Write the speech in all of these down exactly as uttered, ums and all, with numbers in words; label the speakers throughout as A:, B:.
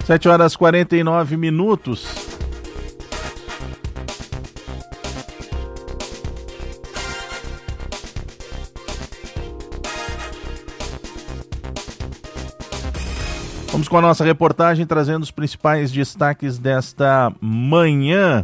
A: sete horas e quarenta e nove minutos. Vamos com a nossa reportagem trazendo os principais destaques desta manhã.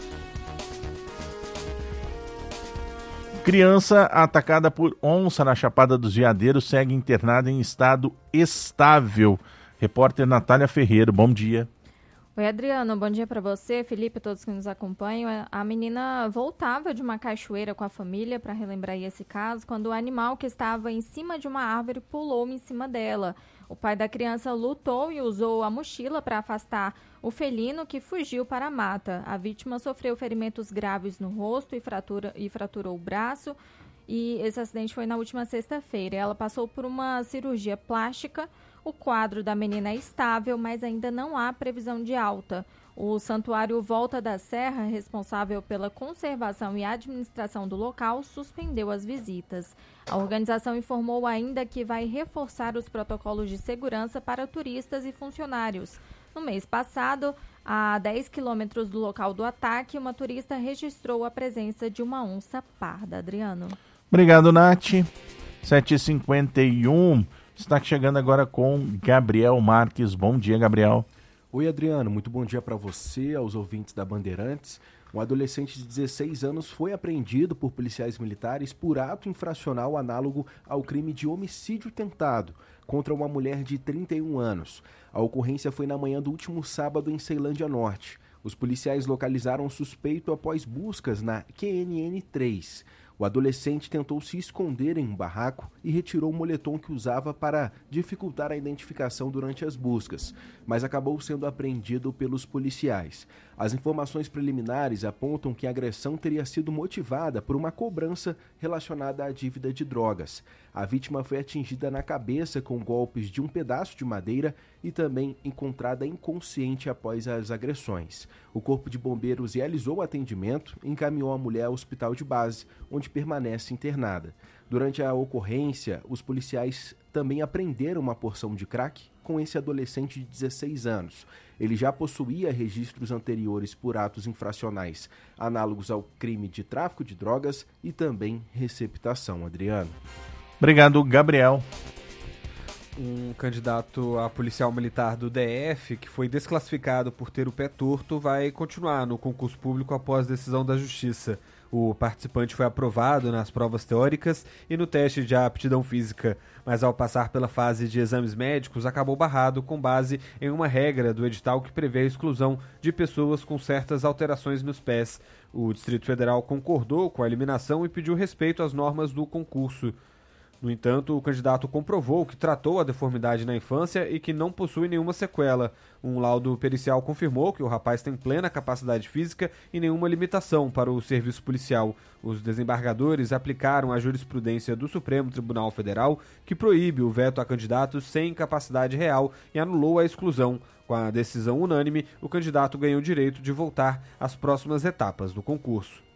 A: Criança atacada por onça na Chapada dos Veadeiros segue internada em estado estável. Repórter Natália Ferreira, bom dia.
B: Oi, Adriano, bom dia para você, Felipe, todos que nos acompanham. A menina voltava de uma cachoeira com a família, para relembrar esse caso, quando o animal que estava em cima de uma árvore pulou em cima dela. O pai da criança lutou e usou a mochila para afastar o felino, que fugiu para a mata. A vítima sofreu ferimentos graves no rosto e, fratura, e fraturou o braço. E esse acidente foi na última sexta-feira. Ela passou por uma cirurgia plástica. O quadro da menina é estável, mas ainda não há previsão de alta. O Santuário Volta da Serra, responsável pela conservação e administração do local, suspendeu as visitas. A organização informou ainda que vai reforçar os protocolos de segurança para turistas e funcionários. No mês passado, a dez quilômetros do local do ataque, uma turista registrou a presença de uma onça parda. Adriano.
A: Obrigado, Nath. sete e cinquenta e um. Está chegando agora com Gabriel Marques. Bom dia, Gabriel.
C: Oi, Adriano. Muito bom dia para você, aos ouvintes da Bandeirantes. Um adolescente de dezesseis anos foi apreendido por policiais militares por ato infracional análogo ao crime de homicídio tentado contra uma mulher de trinta e um anos. A ocorrência foi na manhã do último sábado em Ceilândia Norte. Os policiais localizaram o suspeito após buscas na Q N N três. O adolescente tentou se esconder em um barraco e retirou o moletom que usava para dificultar a identificação durante as buscas, mas acabou sendo apreendido pelos policiais. As informações preliminares apontam que a agressão teria sido motivada por uma cobrança relacionada à dívida de drogas. A vítima foi atingida na cabeça com golpes de um pedaço de madeira e também encontrada inconsciente após as agressões. O Corpo de Bombeiros realizou o atendimento e encaminhou a mulher ao hospital de base, onde permanece internada. Durante a ocorrência, os policiais também apreenderam uma porção de crack com esse adolescente de dezesseis anos. Ele já possuía registros anteriores por atos infracionais análogos ao crime de tráfico de drogas e também receptação. Adriano.
A: Obrigado, Gabriel.
D: Um candidato a policial militar do D F, que foi desclassificado por ter o pé torto, vai continuar no concurso público após decisão da Justiça. O participante foi aprovado nas provas teóricas e no teste de aptidão física, mas ao passar pela fase de exames médicos acabou barrado com base em uma regra do edital que prevê a exclusão de pessoas com certas alterações nos pés. O Distrito Federal concordou com a eliminação e pediu respeito às normas do concurso. No entanto, o candidato comprovou que tratou a deformidade na infância e que não possui nenhuma sequela. Um laudo pericial confirmou que o rapaz tem plena capacidade física e nenhuma limitação para o serviço policial. Os desembargadores aplicaram a jurisprudência do Supremo Tribunal Federal, que proíbe o veto a candidatos sem capacidade real e anulou a exclusão. Com a decisão unânime, o candidato ganhou o direito de voltar às próximas etapas do concurso.